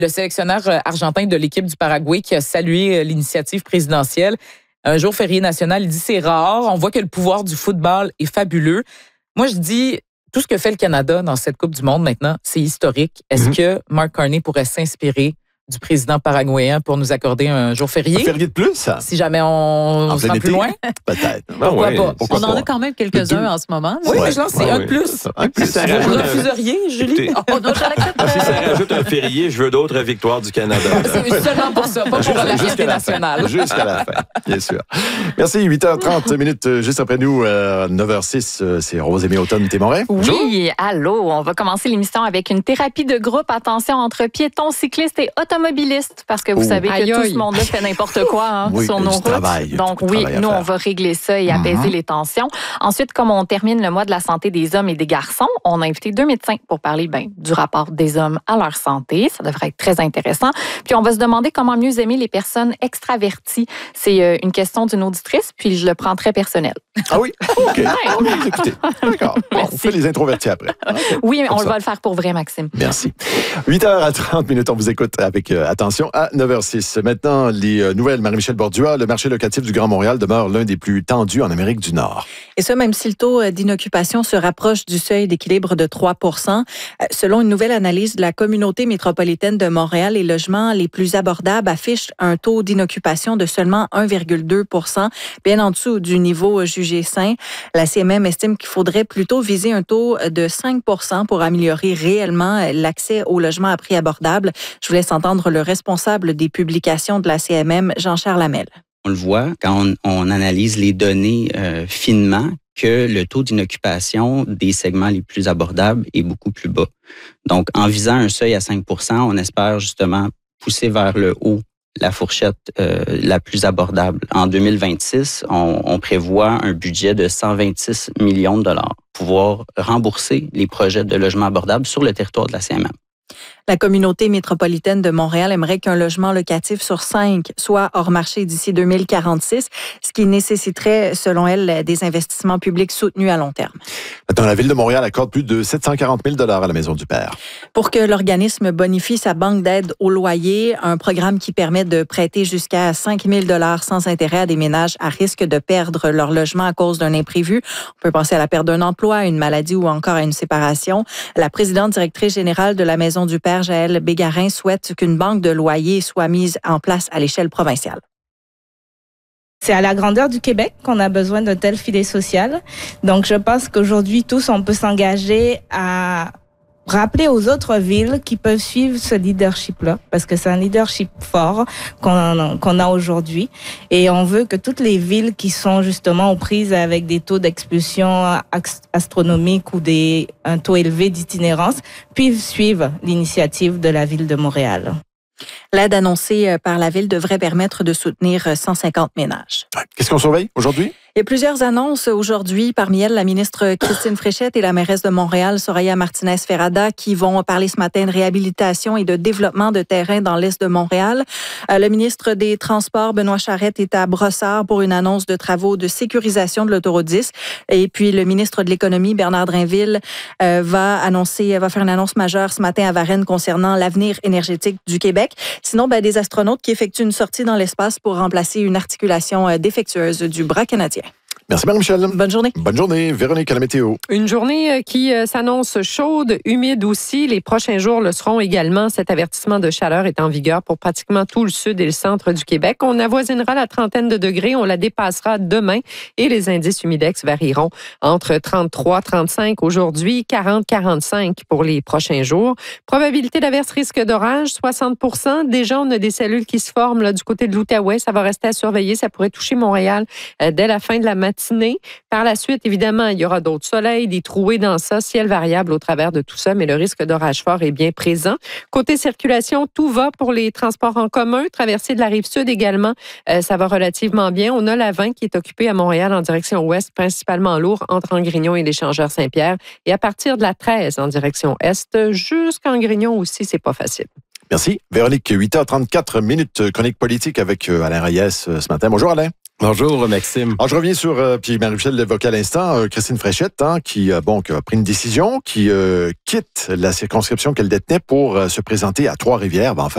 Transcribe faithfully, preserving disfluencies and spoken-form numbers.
le sélectionneur argentin de l'équipe du Paraguay qui a salué l'initiative présidentielle. Un jour férié national, il dit c'est rare. On voit que le pouvoir du football est fabuleux. Moi, je dis, tout ce que fait le Canada dans cette Coupe du monde maintenant, c'est historique. Est-ce mm-hmm. que Mark Carney pourrait s'inspirer du président paraguayen pour nous accorder un jour férié? Un férié de plus, ça? Si jamais on, on sera plus loin? Peut-être. Pourquoi ouais, pas? Pourquoi on en a quand même quelques-uns en ce moment. Oui, ouais, mais je lance, c'est ouais, un ouais. de plus. Un de plus. Vous refuseriez, Julie? Oh, non, je l'accepte. Si ça rajoute un férié, je veux d'autres victoires du Canada. C'est seulement pour ça, pas pour la fierté nationale. Jusqu'à la fin, bien sûr. Merci, huit heures trente minutes, juste après nous, euh, neuf heures six, c'est Rosémie Automne-Témorin. Oui, allô, on va commencer l'émission avec une thérapie de groupe, attention, entre piétons, cyclistes et automobilistes, parce que vous oh. savez que Aïe, tout aïe. ce monde-là fait n'importe quoi hein, oui, sur nos routes. Travail, Donc oui, nous, on va régler ça et apaiser mm-hmm. les tensions. Ensuite, comme on termine le mois de la santé des hommes et des garçons, on a invité deux médecins pour parler ben, du rapport des hommes à leur santé. Ça devrait être très intéressant. Puis on va se demander comment mieux aimer les personnes extraverties. C'est euh, une question d'une auditrice, puis je le prends très personnel. Ah oui? OK. Ouais. Écoutez, d'accord. Bon, on fait les introvertis après. Okay. Oui, mais on ça. va le faire pour vrai, Maxime. Merci. huit heures trente minutes, on vous écoute avec euh, attention à neuf heures six. Maintenant, les euh, nouvelles. Marie-Michel Bordua, le marché locatif du Grand Montréal demeure l'un des plus tendus en Amérique du Nord. Et ça, même si le taux d'inoccupation se rapproche du seuil d'équilibre de trois pour cent. Selon une nouvelle analyse de la communauté métropolitaine de Montréal, les logements les plus abordables affichent un taux d'inoccupation de seulement un virgule deux pour cent, bien en dessous du niveau jugé sain. La C M M estime qu'il faudrait plutôt viser un taux de cinq pour cent pour améliorer réellement l'accès aux logements à prix abordable. Je vous laisse entendre le responsable des publications de la C M M, Jean-Charles Hamel. On le voit quand on, on analyse les données euh, finement que le taux d'inoccupation des segments les plus abordables est beaucoup plus bas. Donc, en visant un seuil à cinq pour cent, on espère justement pousser vers le haut la fourchette euh, la plus abordable. En deux mille vingt-six, on, on prévoit un budget de cent vingt-six millions de dollars pour pouvoir rembourser les projets de logements abordables sur le territoire de la C M M. La communauté métropolitaine de Montréal aimerait qu'un logement locatif sur cinq soit hors marché d'ici deux mille quarante-six, ce qui nécessiterait, selon elle, des investissements publics soutenus à long terme. Maintenant, la Ville de Montréal accorde plus de sept cent quarante mille dollars à la Maison du Père. Pour que l'organisme bonifie sa banque d'aide au loyer, un programme qui permet de prêter jusqu'à cinq mille dollars sans intérêt à des ménages à risque de perdre leur logement à cause d'un imprévu. On peut penser à la perte d'un emploi, à une maladie ou encore à une séparation. La présidente directrice générale de la Maison du Père, Jaël Bégarin, souhaite qu'une banque de loyer soit mise en place à l'échelle provinciale. C'est à la grandeur du Québec qu'on a besoin d'un tel filet social. Donc, je pense qu'aujourd'hui, tous, on peut s'engager à rappeler aux autres villes qui peuvent suivre ce leadership-là, parce que c'est un leadership fort qu'on, qu'on a aujourd'hui. Et on veut que toutes les villes qui sont justement aux prises avec des taux d'expulsion astronomiques ou des, un taux élevé d'itinérance puissent suivre l'initiative de la Ville de Montréal. L'aide annoncée par la Ville devrait permettre de soutenir cent cinquante ménages. Qu'est-ce qu'on surveille aujourd'hui? Il y a plusieurs annonces aujourd'hui. Parmi elles, la ministre Christine Fréchette et la mairesse de Montréal, Soraya Martinez-Ferrada, qui vont parler ce matin de réhabilitation et de développement de terrain dans l'est de Montréal. Euh, le ministre des Transports, Benoît Charette, est à Brossard pour une annonce de travaux de sécurisation de l'autoroute dix. Et puis, le ministre de l'Économie, Bernard Drinville, euh, va annoncer, va faire une annonce majeure ce matin à Varennes concernant l'avenir énergétique du Québec. Sinon, ben, des astronautes qui effectuent une sortie dans l'espace pour remplacer une articulation euh, défectueuse du bras canadien. Merci Marie-Michel. Bonne journée. Bonne journée. Véronique à la météo. Une journée qui s'annonce chaude, humide aussi. Les prochains jours le seront également. Cet avertissement de chaleur est en vigueur pour pratiquement tout le sud et le centre du Québec. On avoisinera la trentaine de degrés. On la dépassera demain et les indices humidex varieront entre trente-trois trente-cinq aujourd'hui, quarante quarante-cinq pour les prochains jours. Probabilité d'averse, risque d'orage, soixante pour cent. Déjà, on a des cellules qui se forment là, du côté de l'Outaouais. Ça va rester à surveiller. Ça pourrait toucher Montréal euh, dès la fin de la matinée. Par la suite, évidemment, il y aura d'autres soleils, des trouées dans ça, ciel variable au travers de tout ça, mais le risque d'orage fort est bien présent. Côté circulation, tout va pour les transports en commun. Traversée de la Rive-Sud également, euh, ça va relativement bien. On a la vingt qui est occupée à Montréal en direction ouest, principalement lourd, entre Angrignon et l'échangeur Saint-Pierre. Et à partir de la treize en direction est, jusqu'en Grignon aussi, c'est pas facile. Merci. Véronique, huit heures trente-quatre minutes, chronique politique avec Alain Reyes ce matin. Bonjour Alain. Bonjour, Maxime. Alors, je reviens sur, euh, puis Marie-Michel l'évoquait à l'instant, euh, Christine Fréchette, hein, qui, euh, bon, qui a pris une décision, qui euh, quitte la circonscription qu'elle détenait pour euh, se présenter à Trois-Rivières. Ben, enfin,